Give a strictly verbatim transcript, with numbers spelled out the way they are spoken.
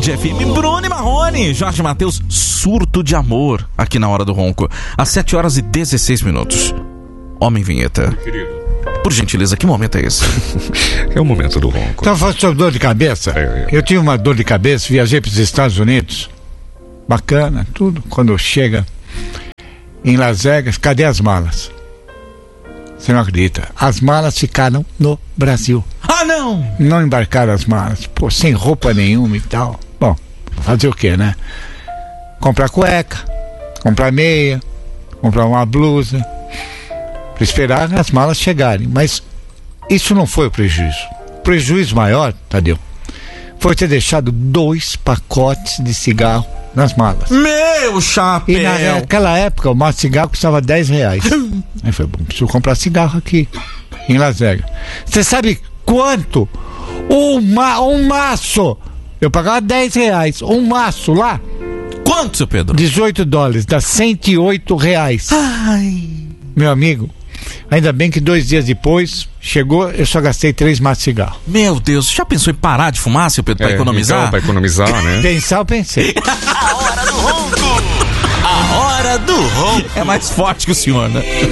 Band F M, Bruno e Marrone, Jorge Mateus, surto de amor, aqui na Hora do Ronco, às sete horas e dezesseis minutos. Homem Vinheta. Querido. Por gentileza, que momento é esse? É o momento do ronco. Então, falando sobre dor de cabeça, É, é. eu tive uma dor de cabeça, viajei para os Estados Unidos, bacana, tudo. Quando chega em Las Vegas, cadê as malas? Você não acredita? As malas ficaram no Brasil. Ah, não! Não embarcaram as malas, pô, sem roupa nenhuma e tal. Bom, fazer o que, né? Comprar cueca, comprar meia, comprar uma blusa, para esperar as malas chegarem. Mas isso não foi o prejuízo. O prejuízo maior, Tadeu, foi ter deixado dois pacotes de cigarro nas malas. Meu chapéu! E naquela época o maço de cigarro custava dez reais. Aí foi bom, preciso comprar cigarro aqui em Las Vegas. Você sabe quanto? Um, ma um maço! Eu pagava dez reais. Um maço lá, Quanto, seu Pedro? dezoito dólares, dá cento e oito reais. Ai... Meu amigo, ainda bem que dois dias depois chegou, eu só gastei três maços de cigarro. Meu Deus, já pensou em parar de fumar, seu Pedro, pra É, economizar? Então, pra economizar, né? Pensar, eu pensei. A Hora do Ronco. A Hora do Ronco. É mais forte que o senhor, né?